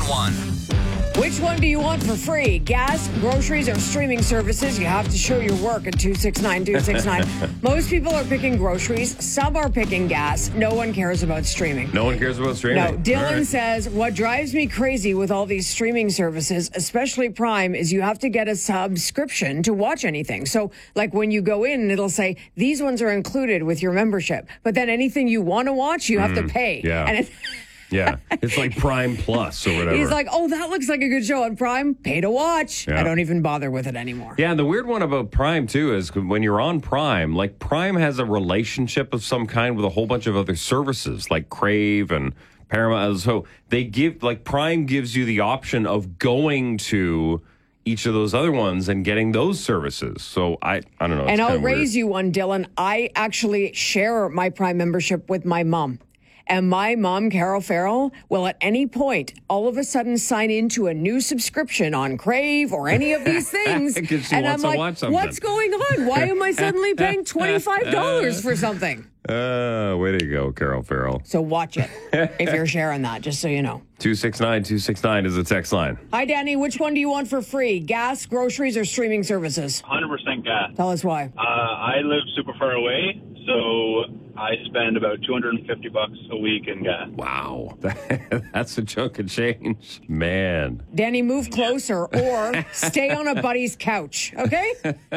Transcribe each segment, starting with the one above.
one. Which one do you want for free? Gas, groceries, or streaming services? You have to show your work at 269-269. Most people are picking groceries. Some are picking gas. No one cares about streaming. No one cares about streaming? No. Dylan says, what drives me crazy with all these streaming services, especially Prime, is you have to get a subscription to watch anything. So, like when you go in, it'll say, these ones are included with your membership. But then anything you want to watch, you have to pay. Yeah. And Yeah, it's like Prime Plus or whatever. he's like, oh, that looks like a good show on Prime. Pay to watch. Yeah. I don't even bother with it anymore. Yeah, and the weird one about Prime, too, is when you're on Prime, like Prime has a relationship of some kind with a whole bunch of other services like Crave and Paramount. So they give, like Prime gives you the option of going to each of those other ones and getting those services. So I don't know. And I'll raise you one, Dylan. I actually share my Prime membership with my mom. And my mom, Carol Farrell, will at any point all of a sudden sign into a new subscription on Crave or any of these things. And I'm like, watch something. what's going on? Why am I suddenly paying $25 for something? Way to go, Carol Farrell. So watch it if you're sharing that, just so you know. 269-269 is the text line. Hi, Danny. Which one do you want for free? Gas, groceries, or streaming services? 100% gas. Tell us why. I live super far away, so I spend about $250 a week in gas. Wow. That's a chunk of change. Man. Danny, move closer or stay on a buddy's couch, okay?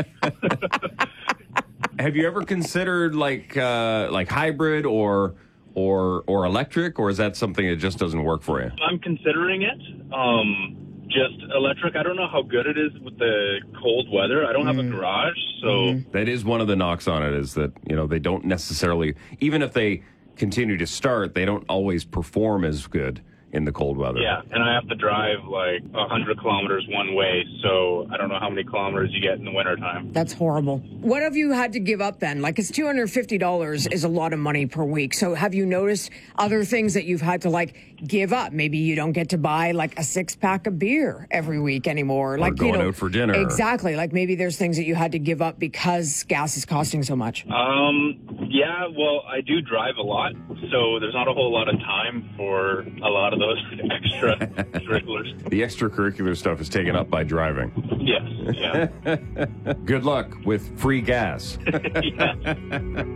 Have you ever considered like hybrid or electric, or is that something that just doesn't work for you? I'm considering it. Just electric. I don't know how good it is with the cold weather. I don't have a garage, so... That is one of the knocks on it, is that, they don't necessarily, even if they continue to start, they don't always perform as good in the cold weather. Yeah, and I have to drive like 100 kilometers one way, so I don't know how many kilometers you get in the wintertime. That's horrible. What have you had to give up then? Like, it's $250 is a lot of money per week. So have you noticed other things that you've had to, give up? Maybe you don't get to buy, a 6-pack of beer every week anymore. Or going out for dinner. Exactly. Maybe there's things that you had to give up because gas is costing so much. Yeah, well, I do drive a lot, so there's not a whole lot of time for a lot of those extracurriculars. The extracurricular stuff is taken up by driving. Yes, yeah. Good luck with free gas. Yeah.